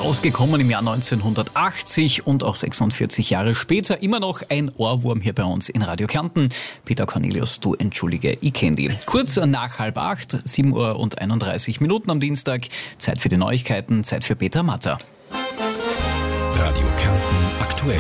Rausgekommen im Jahr 1980 und auch 46 Jahre später immer noch ein Ohrwurm hier bei uns in Radio Kärnten. Peter Cornelius, du entschuldige, ich kenn die. Kurz nach 7:30, 7:31 am Dienstag. Zeit für die Neuigkeiten, Zeit für Peter Matter. Radio Kärnten aktuell.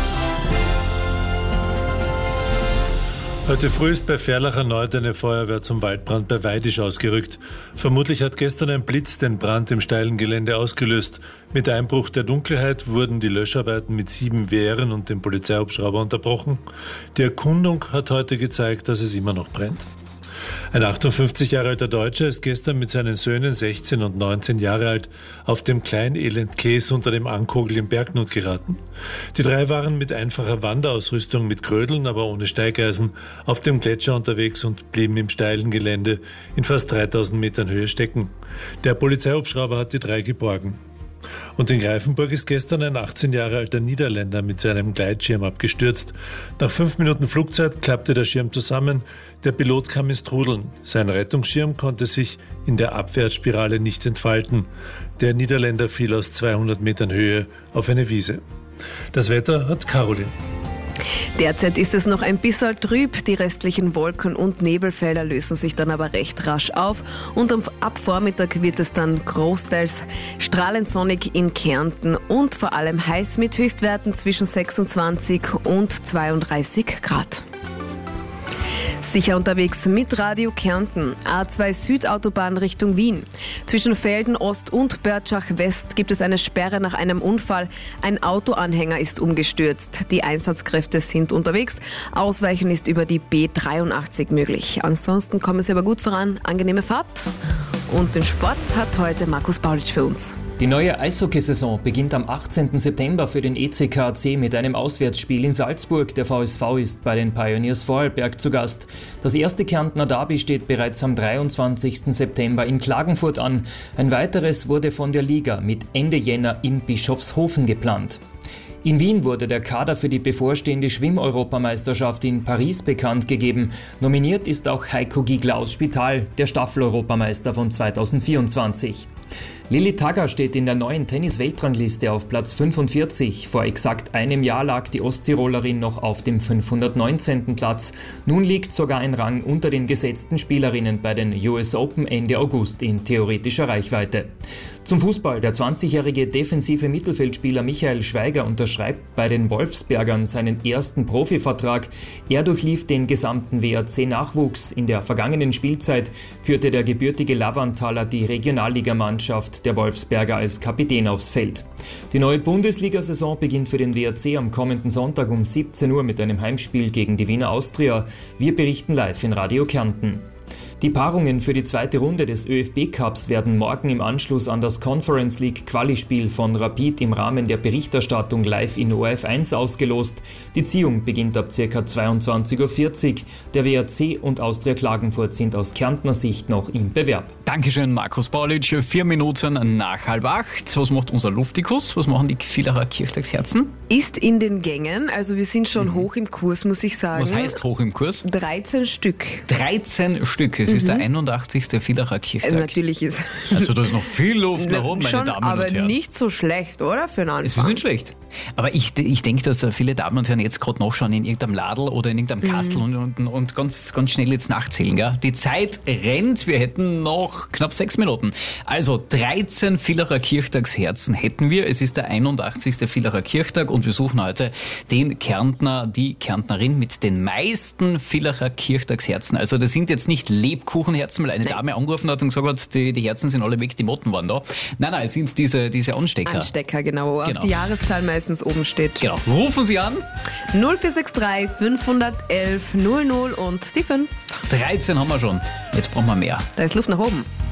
Heute früh ist bei Ferlach erneut eine Feuerwehr zum Waldbrand bei Weidisch ausgerückt. Vermutlich hat gestern ein Blitz den Brand im steilen Gelände ausgelöst. Mit Einbruch der Dunkelheit wurden die Löscharbeiten mit 7 Wehren und dem Polizeihubschrauber unterbrochen. Die Erkundung hat heute gezeigt, dass es immer noch brennt. Ein 58 Jahre alter Deutscher ist gestern mit seinen Söhnen 16 und 19 Jahre alt auf dem Kleinelend-Käs unter dem Ankogel im Bergnut geraten. Die 3 waren mit einfacher Wanderausrüstung mit Krödeln, aber ohne Steigeisen, auf dem Gletscher unterwegs und blieben im steilen Gelände in fast 3000 Metern Höhe stecken. Der Polizeihubschrauber hat die 3 geborgen. Und in Greifenburg ist gestern ein 18 Jahre alter Niederländer mit seinem Gleitschirm abgestürzt. Nach 5 Minuten Flugzeit klappte der Schirm zusammen. Der Pilot kam ins Trudeln. Sein Rettungsschirm konnte sich in der Abwärtsspirale nicht entfalten. Der Niederländer fiel aus 200 Metern Höhe auf eine Wiese. Das Wetter hat Caroline. Derzeit ist es noch ein bisschen trüb, die restlichen Wolken- und Nebelfelder lösen sich dann aber recht rasch auf und ab Vormittag wird es dann großteils strahlend sonnig in Kärnten und vor allem heiß mit Höchstwerten zwischen 26 und 32 Grad. Sicher unterwegs mit Radio Kärnten. A2 Südautobahn Richtung Wien. Zwischen Velden Ost und Börtschach West gibt es eine Sperre nach einem Unfall. Ein Autoanhänger ist umgestürzt. Die Einsatzkräfte sind unterwegs. Ausweichen ist über die B83 möglich. Ansonsten kommen sie aber gut voran. Angenehme Fahrt. Und den Sport hat heute Markus Paulitsch für uns. Die neue Eishockeysaison beginnt am 18. September für den ECKC mit einem Auswärtsspiel in Salzburg. Der VSV ist bei den Pioneers Vorarlberg zu Gast. Das erste Kärntner Derby steht bereits am 23. September in Klagenfurt an. Ein weiteres wurde von der Liga mit Ende Jänner in Bischofshofen geplant. In Wien wurde der Kader für die bevorstehende Schwimm-Europameisterschaft in Paris bekannt gegeben. Nominiert ist auch Heiko Giegler aus Spital, der Staffel-Europameister von 2024. Lilly Tagger steht in der neuen Tennis-Weltrangliste auf Platz 45. Vor exakt einem Jahr lag die Osttirolerin noch auf dem 519. Platz. Nun liegt sogar ein Rang unter den gesetzten Spielerinnen bei den US Open Ende August in theoretischer Reichweite. Zum Fußball. Der 20-jährige defensive Mittelfeldspieler Michael Schweiger unterschreibt bei den Wolfsbergern seinen ersten Profivertrag. Er durchlief den gesamten WRC-Nachwuchs. In der vergangenen Spielzeit führte der gebürtige Lavantaler die Regionalligamannschaft der Wolfsberger als Kapitän aufs Feld. Die neue Bundesliga-Saison beginnt für den WRC am kommenden Sonntag um 17 Uhr mit einem Heimspiel gegen die Wiener Austria. Wir berichten live in Radio Kärnten. Die Paarungen für die zweite Runde des ÖFB-Cups werden morgen im Anschluss an das Conference League Quali-Spiel von Rapid im Rahmen der Berichterstattung live in ORF1 ausgelost. Die Ziehung beginnt ab ca. 22:40 Uhr. Der WRC und Austria Klagenfurt sind aus Kärntner Sicht noch im Bewerb. Dankeschön, Markus Paulitsch. 4 Minuten nach 7:30. Was macht unser Luftikus? Was machen die Villacher Kirchtagsherzen? Ist in den Gängen, also wir sind schon hoch im Kurs, muss ich sagen. Was heißt hoch im Kurs? 13 Stück. 13 Stück. Es ist der 81. Villacher Kirchtag. Also natürlich ist... Also da ist noch viel Luft nach oben, meine schon, Damen und Herren. aber nicht so schlecht, oder? Für einen Anfang. Es ist nicht schlecht. Aber ich denke, dass viele Damen und Herren jetzt gerade nachschauen in irgendeinem Ladl oder in irgendeinem Kastel und ganz schnell jetzt nachzählen. Gell? Die Zeit rennt, wir hätten noch knapp 6 Minuten. Also 13 Villacher Kirchtagsherzen hätten wir. Es ist der 81. Villacher Kirchtag und wir suchen heute den Kärntner, die Kärntnerin mit den meisten Villacher Kirchtagsherzen. Also das sind jetzt nicht Lebkuchenherzen, weil eine Dame angerufen hat und gesagt hat, die Herzen sind alle weg, die Motten waren da. Nein, es sind diese Anstecker. Anstecker, genau. Auf die Jahreszahl meistens oben steht. Genau. Rufen Sie an. 0463 511 00 und die 5. 13 haben wir schon. Jetzt brauchen wir mehr. Da ist Luft nach oben.